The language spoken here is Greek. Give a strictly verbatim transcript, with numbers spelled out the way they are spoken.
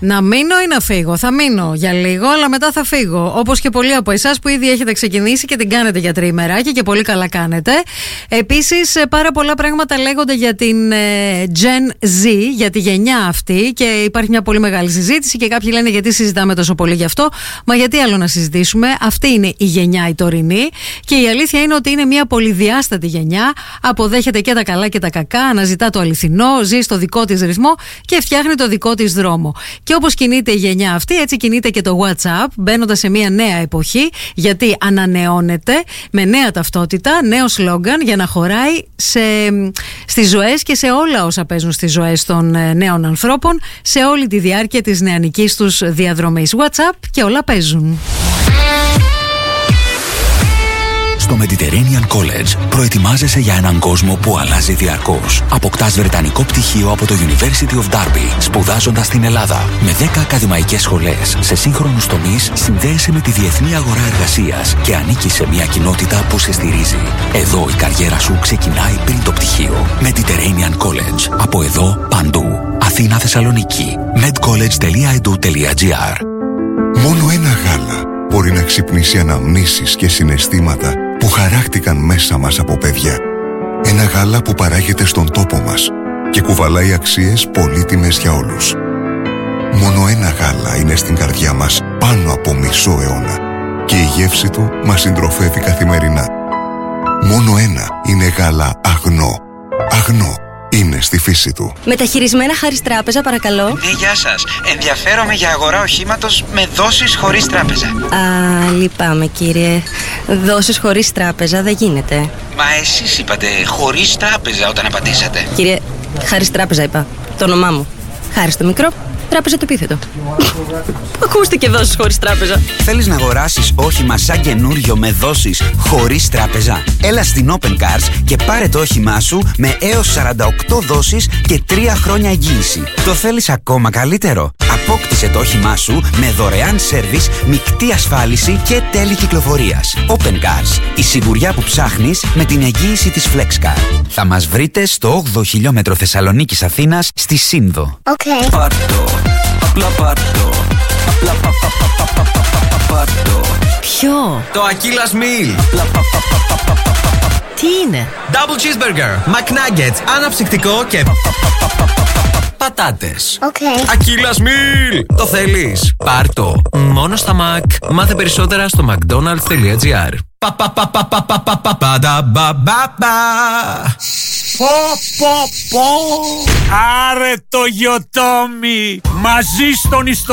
Να μείνω ή να φύγω? Θα μείνω για λίγο, αλλά μετά θα φύγω. Όπως και πολλοί από εσάς που ήδη έχετε ξεκινήσει και την κάνετε για τριημεράκια και πολύ καλά κάνετε. Επίσης, πάρα πολλά πράγματα λέγονται για την ε, Gen Z, για τη γενιά αυτή, και υπάρχει μια πολύ μεγάλη συζήτηση και κάποιοι λένε γιατί συζητάμε τόσο πολύ γι' αυτό. Μα γιατί άλλο να συζητήσουμε? Αυτή είναι η γενιά η τωρινή και η αλήθεια είναι ότι είναι μια πολυδιάστατη γενιά. Αποδέχεται και τα καλά και τα κακά, αναζητά το αληθινό, ζει στο δικό της ρυθμό και φτιάχνει το δικό της δρόμο. Και όπως κινείται η γενιά αυτή, έτσι κινείται και το WhatsApp, μπαίνοντας σε μια νέα εποχή, γιατί ανανεώνεται με νέα ταυτότητα, νέο σλόγγαν για να χωράει σε, στις ζωές και σε όλα όσα παίζουν στις ζωές των νέων ανθρώπων σε όλη τη διάρκεια της νεανικής τους διαδρομής. WhatsApp και όλα παίζουν. Στο Mediterranean College προετοιμάζεσαι για έναν κόσμο που αλλάζει διαρκώς. Αποκτάς βρετανικό πτυχίο από το University of Derby, σπουδάζοντας στην Ελλάδα. Με δέκα ακαδημαϊκές σχολές σε σύγχρονους τομείς, συνδέεσαι με τη διεθνή αγορά εργασίας και ανήκεις σε μια κοινότητα που σε στηρίζει. Εδώ η καριέρα σου ξεκινάει πριν το πτυχίο. Mediterranean College. Από εδώ παντού. Αθήνα, Θεσσαλονίκη. medcollege τελεία e d u τελεία g r. Μόνο ένα γάλα μπορεί να ξυπνήσει αναμνήσεις και συναισθήματα που χαράχτηκαν μέσα μας από παιδιά. Ένα γάλα που παράγεται στον τόπο μας και κουβαλάει αξίες πολύτιμες για όλους. Μόνο ένα γάλα είναι στην καρδιά μας πάνω από μισό αιώνα και η γεύση του μας συντροφεύει καθημερινά. Μόνο ένα είναι γάλα αγνό. Αγνό. Είναι στη φύση του. Μεταχειρισμένα Χάρις Τράπεζα, παρακαλώ. Ναι, γεια σας. Ενδιαφέρομαι για αγορά οχήματος με δόσεις χωρίς τράπεζα. Α, λυπάμαι κύριε. Δόσεις χωρίς τράπεζα δεν γίνεται. Μα εσείς είπατε χωρίς τράπεζα όταν απαντήσατε. Κύριε, Χάρις Τράπεζα είπα. Το όνομά μου. Χάρις το μικρό, τράπεζα το επίθετο. Ακούστηκε δόσεις χωρίς τράπεζα. Θέλεις να αγοράσεις όχημα σαν καινούριο με δόσεις χωρίς τράπεζα? Έλα στην Open Cars και πάρε το όχημά σου με έως σαράντα οκτώ δόσεις και τρία χρόνια εγγύηση. Το θέλεις ακόμα καλύτερο? Απόκτησε το όχημά σου με δωρεάν σέρβις, μεικτή ασφάλιση και τέλη κυκλοφορίας. Open Cars. Η σιγουριά που ψάχνεις με την εγγύηση της FlexCar. Θα μας βρείτε στο όγδοο χιλιόμετρο Θεσσαλονίκης Αθήνας στη Σύνδο. Okay. Πάρτο, απλά πάρτο. Απλά πα, πα, πα, πα, πα, πα, πα, πάρτο. Ποιο? Το Achilles Meal. Τι είναι? Double cheeseburger, McNuggets, αναψυκτικό και πατάτες. Okay. Achilles Meal. Το θέλεις? Πάρ' το. Μόνο στα Mac. Μάθε περισσότερα στο mcdonalds τελεία gr. Πα πα πα πα πα πα πα πα πα πα πα. Πω πω πω. Άρε το γιοτόμι. Μαζί στον ιστό.